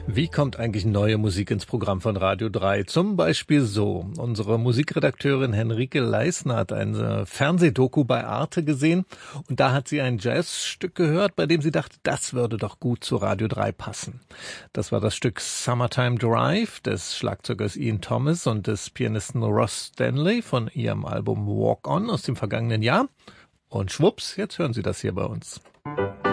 Wie kommt eigentlich neue Musik ins Programm von Radio 3? Zum Beispiel so. Unsere Musikredakteurin Henrike Leisner hat eine Fernsehdoku bei Arte gesehen und da hat sie ein Jazzstück gehört, bei dem sie dachte, das würde doch gut zu Radio 3 passen. Das war das Stück Summertime Drive des Schlagzeugers Ian Thomas und des Pianisten Ross Stanley von ihrem Album Walk On aus dem vergangenen Jahr. Und schwupps, jetzt hören Sie das hier bei uns.